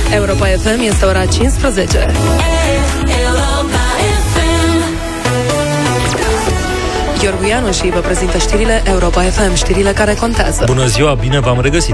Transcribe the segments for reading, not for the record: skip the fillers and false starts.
Europa FM, este ora 15. Gheorghe Ianu și vă prezintă știrile Europa FM, știrile care contează. Bună ziua, bine v-am regăsit!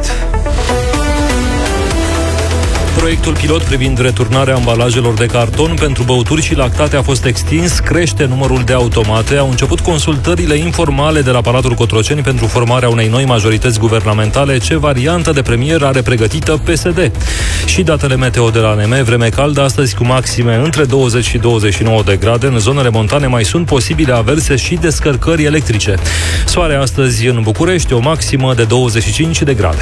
Proiectul pilot privind returnarea ambalajelor de carton pentru băuturi și lactate a fost extins, crește numărul de automate, au început consultările informale de la Palatul Cotroceni pentru formarea unei noi majorități guvernamentale. Ce variantă de premier are pregătită PSD? Și datele meteo de la ANM, vreme caldă astăzi cu maxime între 20 și 29 de grade. În zonele montane mai sunt posibile averse și descărcări electrice. Soare astăzi în București, o maximă de 25 de grade.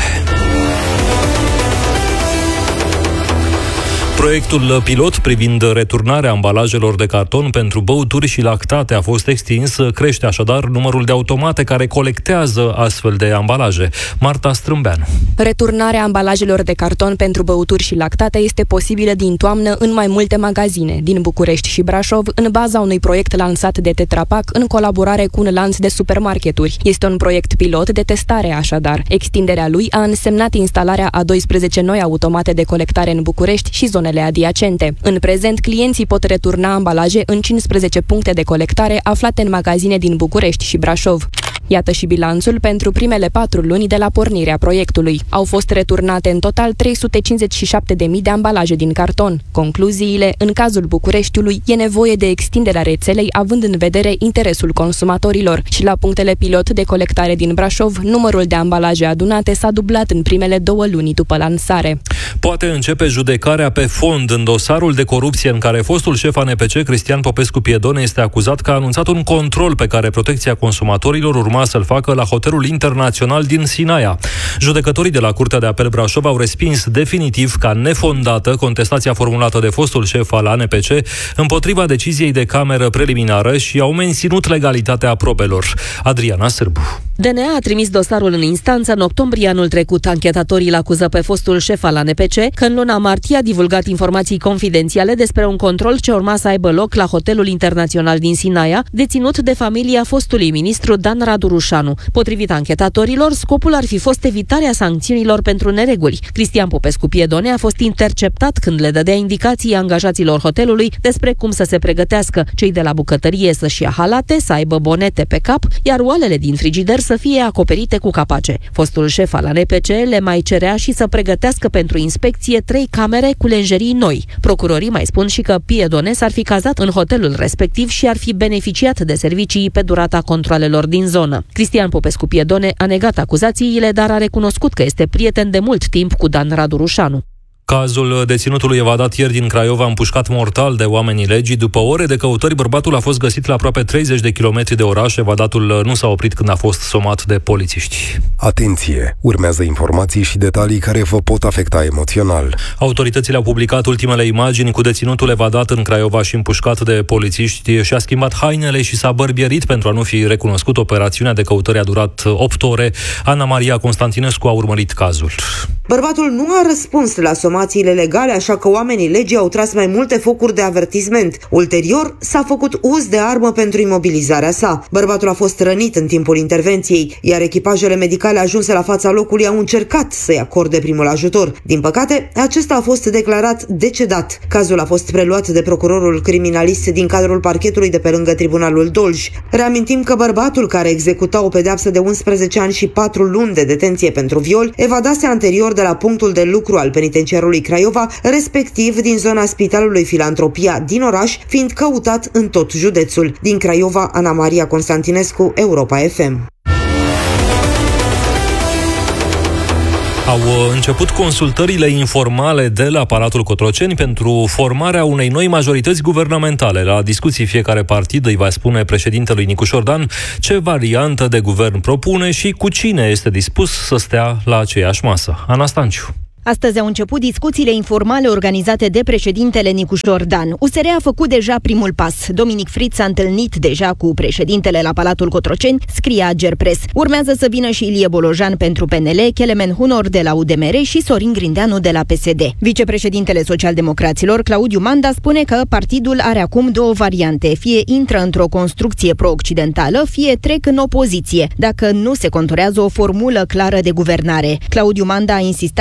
Proiectul pilot privind returnarea ambalajelor de carton pentru băuturi și lactate a fost extins, crește așadar numărul de automate care colectează astfel de ambalaje. Marta Strâmbeanu. Returnarea ambalajelor de carton pentru băuturi și lactate este posibilă din toamnă în mai multe magazine din București și Brașov, în baza unui proiect lansat de Tetra Pak în colaborare cu un lanț de supermarketuri. Este un proiect pilot de testare, așadar. Extinderea lui a însemnat instalarea a 12 noi automate de colectare în București și zonele adiacente. În prezent, clienții pot returna ambalaje în 15 puncte de colectare aflate în magazine din București și Brașov. Iată și bilanțul pentru primele 4 luni de la pornirea proiectului. Au fost returnate în total 357.000 de ambalaje din carton. Concluziile: în cazul Bucureștiului e nevoie de extinderea rețelei având în vedere interesul consumatorilor și la punctele pilot de colectare din Brașov, numărul de ambalaje adunate s-a dublat în primele 2 luni după lansare. Poate începe judecarea pe fond în dosarul de corupție în care fostul șef ANPC, Cristian Popescu Piedone, este acuzat că a anunțat un control pe care Protecția Consumatorilor urma să-l facă la hotelul internațional din Sinaia. Judecătorii de la Curtea de Apel Brașov au respins definitiv ca nefondată contestația formulată de fostul șef al ANPC împotriva deciziei de cameră preliminară și au menținut legalitatea probelor. Adriana Sârbu. DNA a trimis dosarul în instanță în octombrie anul trecut. Anchetatorii îl acuză pe fostul șef al ANPC că în luna martie a divulgat informații confidențiale despre un control ce urma să aibă loc la hotelul internațional din Sinaia, deținut de familia fostului ministru Dan Radurușanu. Potrivit anchetatorilor, scopul ar fi fost evitarea sancțiunilor pentru nereguli. Cristian Popescu Piedone a fost interceptat când le dădea indicații angajaților hotelului despre cum să se pregătească. Cei de la bucătărie să-și ia halate, să aibă bonete pe cap, iar oalele din frigider să fie acoperite cu capace. Fostul șef al ANPC le mai cerea și să pregătească pentru inspecție 3 camere cu lenjerii noi. Procurorii mai spun și că Piedone s-ar fi cazat în hotelul respectiv și ar fi beneficiat de servicii pe durata controalelor din zonă. Cristian Popescu Piedone a negat acuzațiile, dar a recunoscut că este prieten de mult timp cu Dan Radurușanu. Cazul deținutului evadat ieri din Craiova, împușcat mortal de oamenii legii. După ore de căutări, bărbatul a fost găsit la aproape 30 de kilometri de oraș. Evadatul nu s-a oprit când a fost somat de polițiști. Atenție! Urmează informații și detalii care vă pot afecta emoțional. Autoritățile au publicat ultimele imagini cu deținutul evadat în Craiova și împușcat de polițiști. Și-a schimbat hainele și s-a bărbierit pentru a nu fi recunoscut. Operațiunea de căutări a durat 8 ore. Ana Maria Constantinescu a urmărit cazul. Bărbatul nu a răspuns la somațiile legale, așa că oamenii legii au tras mai multe focuri de avertisment. Ulterior, s-a făcut uz de armă pentru imobilizarea sa. Bărbatul a fost rănit în timpul intervenției, iar echipajele medicale ajunse la fața locului au încercat să-i acorde primul ajutor. Din păcate, acesta a fost declarat decedat. Cazul a fost preluat de procurorul criminalist din cadrul parchetului de pe lângă Tribunalul Dolj. Reamintim că bărbatul care executa o pedeapsă de 11 ani și 4 luni de detenție pentru viol evadase anterior de la punctul de lucru al penitenciarului Craiova, respectiv din zona Spitalului Filantropia din oraș, fiind căutat în tot județul. Din Craiova, Ana Maria Constantinescu, Europa FM. Au început consultările informale de la Palatul Cotroceni pentru formarea unei noi majorități guvernamentale. La discuții fiecare partid îi va spune președintelui Nicușor Dan ce variantă de guvern propune și cu cine este dispus să stea la aceeași masă. Ana Stanciu. Astăzi au început discuțiile informale organizate de președintele Nicușor Dan. USR a făcut deja primul pas. Dominic Friț s-a întâlnit deja cu președintele la Palatul Cotroceni, scrie Agerpres. Urmează să vină și Ilie Bolojan pentru PNL, Kelemen Hunor de la UDMR și Sorin Grindeanu de la PSD. Vicepreședintele Socialdemocraților, Claudiu Manda, spune că partidul are acum două variante. Fie intră într-o construcție pro-occidentală, fie trec în opoziție, dacă nu se conturează o formulă clară de guvernare. Claudiu Manda a insistat că PSD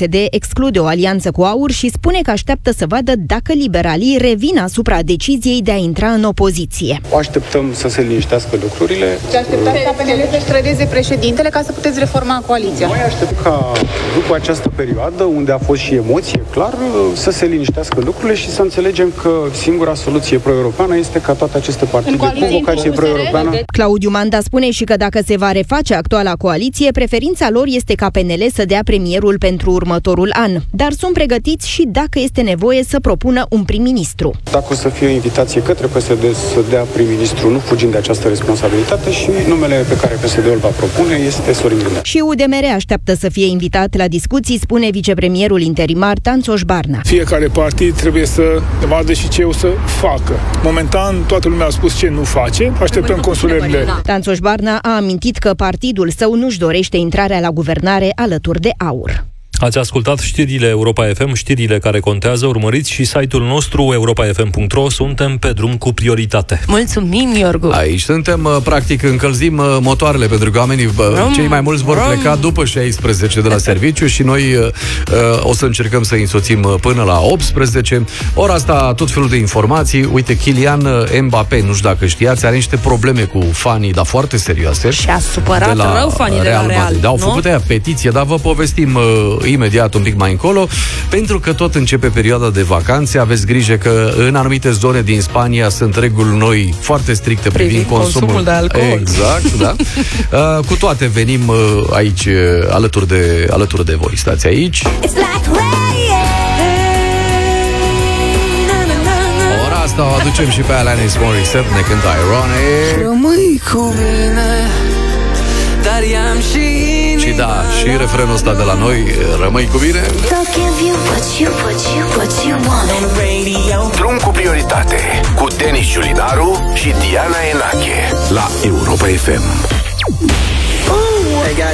PSD exclude o alianță cu AUR și spune că așteaptă să vadă dacă liberalii revin asupra deciziei de a intra în opoziție. Așteptăm să se liniștească lucrurile. Ce așteptați ca PNL să-și trădeze președintele ca să puteți reforma coaliția? Noi așteptăm ca după această perioadă, unde a fost și emoție, clar, să se liniștească lucrurile și să înțelegem că singura soluție pro-europeană este ca toate aceste partide cu vocație pro-europeană. Claudiu Manda spune și că dacă se va reface actuala coaliție, preferința lor este ca PNL să dea premierul pentru următorul an, dar sunt pregătiți și dacă este nevoie să propună un prim-ministru. Dacă o să fie o invitație către PSD să dea prim-ministru, nu fugind de această responsabilitate, și numele pe care PSD-ul va propune este Sorin Grindeanu. Și UDMR așteaptă să fie invitat la discuții, spune vicepremierul interimar Tanțoș Barna. Fiecare partid trebuie să vadă și ce o să facă. Momentan, toată lumea a spus ce nu face. Așteptăm consulările. Tanțoș Barna a amintit că partidul său nu-și dorește intrarea la guvernare alături de AUR. Ați ascultat știrile Europa FM, știrile care contează. Urmăriți și site-ul nostru europafm.ro. Suntem pe drum cu prioritate. Mulțumim, Iorgu! Aici suntem, practic încălzim motoarele, pentru că oamenii, cei mai mulți vor pleca după 16 de la serviciu și noi o să încercăm să însoțim până la 18. Ora asta tot felul de informații. Uite, Kylian Mbappé, nu știu dacă știați, are niște probleme cu fanii, dar foarte serioase. Și a supărat rău fanii de la Real. Da, au făcut aia petiție, dar vă povestim imediat un pic mai încolo, pentru că tot începe perioada de vacanțe. Aveți grijă că în anumite zone din Spania sunt reguli noi foarte stricte privind consumul de alcool. Exact, da. Cu toate venim aici alături de voi. Stați aici. Ora asta o aducem și pe Alanis Morissette, ne cântă Ironic. Rămâi cu mine, dar i-am și da, și refrenul ăsta de la noi, rămâi cu bine. Drum cu prioritate, cu Denis Ciulinaru și Diana Enache la Europa FM. Hey guys,